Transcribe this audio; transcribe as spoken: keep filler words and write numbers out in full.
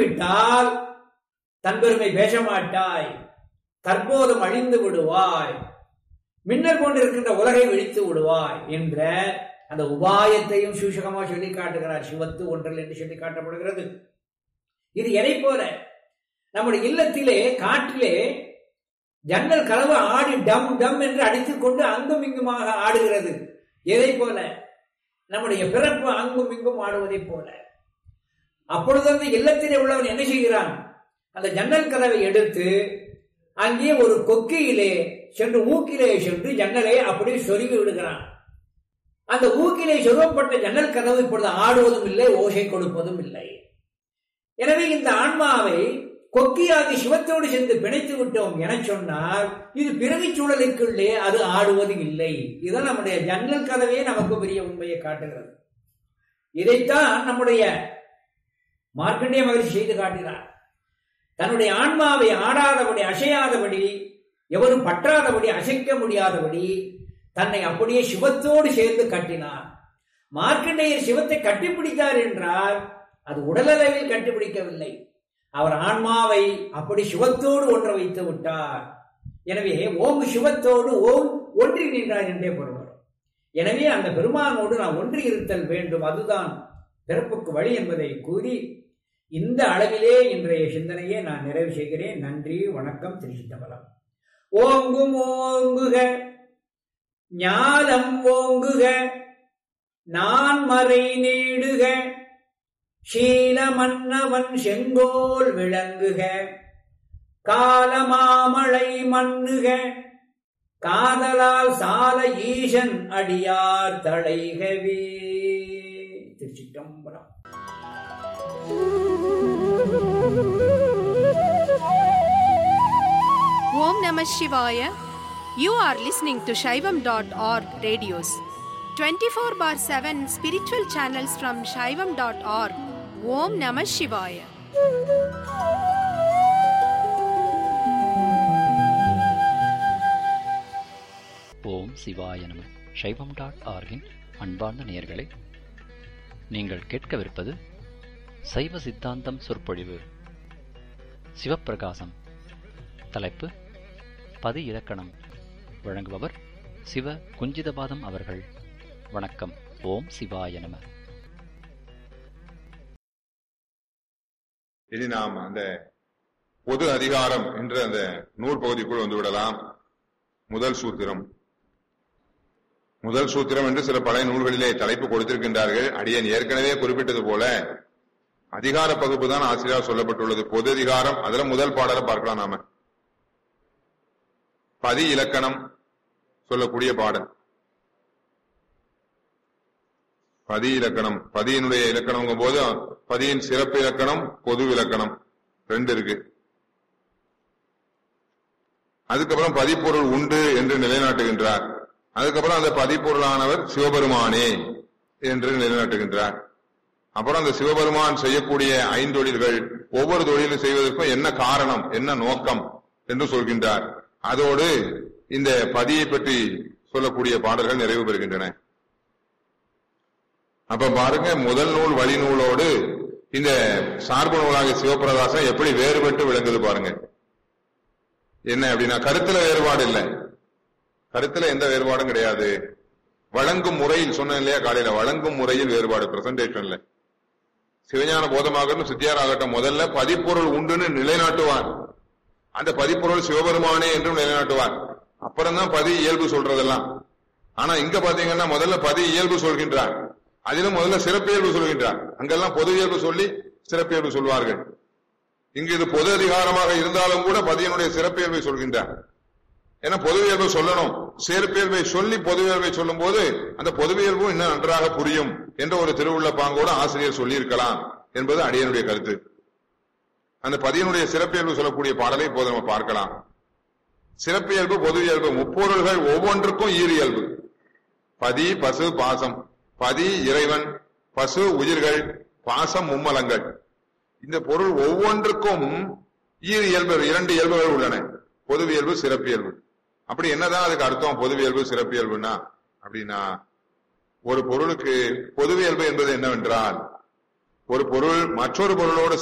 விட்டால் தன்பெருமை பேச மாட்டாய், தற்போதும் அழிந்து விடுவாய், மின்னல் கொண்டிருக்கின்ற உலகை விழித்து விடுவாய் என்ற அந்த உபாயத்தையும் சூசகமாக சொல்லி காட்டுகிறார். சிவத்து ஒன்றல் என்று சொல்லி காட்டப்படுகிறது. இது எதை போல நம்முடைய இல்லத்திலே காற்றிலே ஜன்னல் கதவு ஆடி டம் டம் என்று அடித்துக் கொண்டு அங்கும் இங்குமாக ஆடுகிறது. எதை போல? நம்முடைய பிறப்பு அங்கும் இங்கும் ஆடுவதை போல. அப்பொழுது அந்த இல்லத்திலே உள்ளவன் என்ன செய்கிறான்? அந்த ஜன்னல் கதவை எடுத்து அங்கே ஒரு கொக்கியிலே சென்று ஊக்கிலே சென்று ஜன்னலை அப்படியே சொருகி விடுகிறான். அந்த ஊக்கிலே சொருகப்பட்ட ஜன்னல் கதவு இப்பொழுது ஆடுவதும் இல்லை, ஓசை கொடுப்பதும் இல்லை. எனவே இந்த ஆன்மாவை கொக்கியாகி சிவத்தோடு சென்று பிணைத்து விட்டோம் என சொன்னால் இது பிறவி சூழலுக்குள்ளே அது ஆடுவது இல்லை. இதுதான் நம்முடைய ஜன்னல் கதவே நமக்கு பெரிய உண்மையை காட்டுகிறது. இதைத்தான் நம்முடைய மார்க்கண்டேய மகரிஷி செய்து காட்டினார். தன்னுடைய ஆன்மாவை ஆடாதபடி, அசையாதபடி, எவரும் பற்றாதபடி, அசைக்க முடியாதபடி தன்னை அப்படியே சிவத்தோடு சேர்ந்து கட்டினார். மார்க்கண்டேயர் சிவத்தை கட்டிப்பிடித்தார் என்றால் அது உடலளவில் கட்டிப்பிடிக்கவில்லை, அவர் ஆன்மாவை அப்படி சிவத்தோடு ஒன்ற வைத்து விட்டார். எனவே ஓம் சிவத்தோடு ஓம் ஒன்றி நின்றார் என்றே பொருள். எனவே அந்த பெருமானோடு நான் ஒன்றி இருத்தல் வேண்டும், அதுதான் பிறப்புக்கு வழி என்பதை கூறி இந்த அளவிலே இன்றைய சிந்தனையை நான் நிறைவு செய்கிறேன். நன்றி, வணக்கம், திருச்சிற்றம்பலம். ஓங்கும் ஓங்குக ஞானம் ஓங்குக, நான் மறை நீடுக, சீல மன்னவன் செங்கோல் விளங்குக, காலமாமழை மண்ணுக, காதலால் சால ஈசன் அடியார் தழைகவே. திருச்சிற்றம்பலம். Om Namah Shivaya. You are listening to Shaivam dot org radios. twenty-four bar seven spiritual channels from Shaivam dot org. Om Namah Shivaya. ஓம் சிவாய நம. சைவம் டாட் ஆர்கின் அன்பார்ந்த நேயர்களே, நீங்கள் கேட்கவிருப்பது சைவ சித்தாந்தம் சொற்பொழிவு. சிவப்பிரகாசம். தலைப்பு பதி இலக்கணம். வழங்குபவர் சிவ குஞ்சிதபாதம் அவர்கள். வணக்கம். ஓம் சிவாய நம. இனி நாம் அந்த பொது அதிகாரம் என்ற அந்த நூல் பகுதிக்குள் வந்து விடலாம். முதல் சூத்திரம். முதல் சூத்திரம் என்று சில பழைய நூல்களிலே தலைப்பு கொடுத்திருக்கின்றார்கள். அடியேன் ஏற்கனவே குறிப்பிட்டது போல அதிகார பகுப்பு தான் ஆசிரியர் சொல்லப்பட்டுள்ளது. பொது அதிகாரம், அதுல முதல் பாடலை பார்க்கலாம். நாம பதி இலக்கணம் சொல்லக்கூடிய பாடல். பதி இலக்கணம், பதியினுடைய இலக்கணம் போது பதியின் சிறப்பு இலக்கணம், பொது இலக்கணம் ரெண்டு இருக்கு. அதுக்கப்புறம் பதிப்பொருள் உண்டு என்று நிலைநாட்டுகின்றார். அதுக்கப்புறம் அந்த பதிப்பொருளானவர் சிவபெருமானே என்று நிலைநாட்டுகின்றார். அப்புறம் அந்த சிவபெருமான் செய்யக்கூடிய ஐந்தொழில்கள், ஒவ்வொரு தொழிலும் செய்வதற்கும் என்ன காரணம், என்ன நோக்கம் என்று சொல்கின்றார். அதோடு இந்த பதியை பற்றி சொல்லக்கூடிய பாடல்கள் நிறைவு பெறுகின்றன. அப்ப பாருங்க, முதல் நூல் வழி நூலோடு இந்த சார்பு நூலாக சிவப்பிரகாசம் எப்படி வேறுபட்டு விளங்குது பாருங்க. என்ன அப்படின்னா, கருத்துல வேறுபாடு இல்லை, கருத்துல எந்த வேறுபாடும் கிடையாது. வழங்கும் முறையில் சொன்ன இல்லையா காலையில, வழங்கும் முறையில் வேறுபாடு, பிரசன்டேஷன்ல. சிவஞான போதமாகட்டும் சித்தியார் ஆகட்டும், முதல்ல பதிப்பொருள் உண்டுன்னு நிலைநாட்டுவார். அந்த பதிப்பொருள் சிவபெருமானே என்றும் நிலைநாட்டுவார். அப்புறம் தான் பதி இயல்பு சொல்றதெல்லாம். ஆனா இங்க பாத்தீங்கன்னா முதல்ல பதி இயல்பு சொல்கின்றார், அதிலும் முதல்ல சிறப்பியல்பு சொல்கின்றார். அங்கெல்லாம் பொது இயல்பு சொல்லி சிறப்பியல்பு சொல்வார்கள். இங்கு இது பொது அதிகாரமாக இருந்தாலும் கூட பதியினுடைய சிறப்பியல்பை சொல்கின்றார். ஏன்னா பொது இயல்பை சொல்லணும், சிறப்பியல்பை சொல்லி பொது இயல்பை சொல்லும் போது அந்த பொதுவியல்பும் இன்னும் நன்றாக புரியும் என்ற ஒரு திருவுள்ள பாங்கோடு ஆசிரியர் சொல்லியிருக்கலாம் என்பது அடியனுடைய கருத்து. அந்த பதியினுடைய சிறப்பியல்பு சொல்லக்கூடிய பாடலை இப்போது நம்ம பார்க்கலாம். சிறப்பியல்பு, பொது இயல்பு, முப்பொருள்கள் ஒவ்வொன்றுக்கும் ஈர் இயல்பு. பதி, பசு, பாசம். பதி இறைவன், பசு உயிர்கள், பாசம் மும்மலங்கள். இந்த பொருள் ஒவ்வொன்றுக்கும் ஈர் இயல்பு, இரண்டு இயல்புகள் உள்ளன, பொதுவியல்பு, சிறப்பியல்பு. அப்படி என்னதான் அதுக்கு அர்த்தம் பொதுவியல்பு சிறப்பியல்புனா? அப்படின்னா ஒரு பொருளுக்கு பொதுவியல்பு என்பது என்னவென்றால், ஒரு பொருள் மற்றொரு பொருளோடு